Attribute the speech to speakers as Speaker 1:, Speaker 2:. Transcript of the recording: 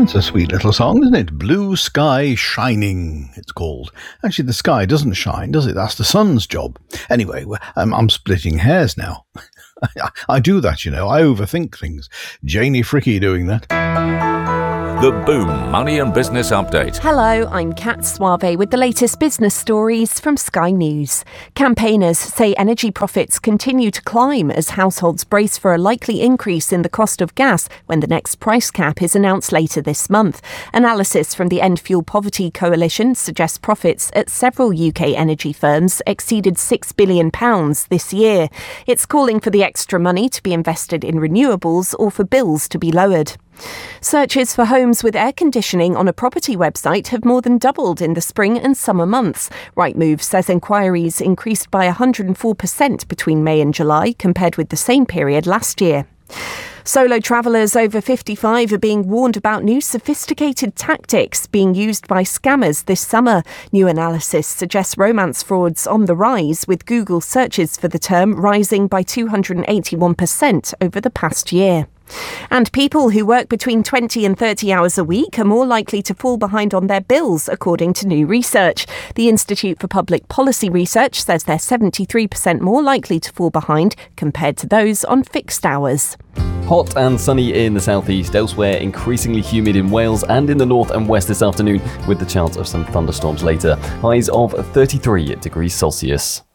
Speaker 1: It's a sweet little song, isn't it? Blue Sky Shining, it's called. Actually, the sky doesn't shine, does it? That's the sun's job. Anyway, I'm splitting hairs now. I do that, you know. I overthink things. Janie Fricky doing that.
Speaker 2: The Boom Money and Business Update.
Speaker 3: Hello, I'm Kat Suave with the latest business stories from Sky News. Campaigners say energy profits continue to climb as households brace for a likely increase in the cost of gas when the next price cap is announced later this month. Analysis from the End Fuel Poverty Coalition suggests profits at several UK energy firms exceeded £6 billion this year. It's calling for the extra money to be invested in renewables or for bills to be lowered. Searches for homes with air conditioning on a property website have more than doubled in the spring and summer months. Rightmove says inquiries increased by 104% between May and July compared with the same period last year. Solo travellers over 55 are being warned about new sophisticated tactics being used by scammers this summer. New analysis suggests romance fraud's on the rise, with Google searches for the term rising by 281% over the past year. And people who work between 20 and 30 hours a week are more likely to fall behind on their bills, according to new research. The Institute for Public Policy Research says they're 73% more likely to fall behind compared to those on fixed hours.
Speaker 4: Hot and sunny in the southeast, elsewhere increasingly humid in Wales and in the north and west this afternoon, with the chance of some thunderstorms later. Highs of 33 degrees Celsius.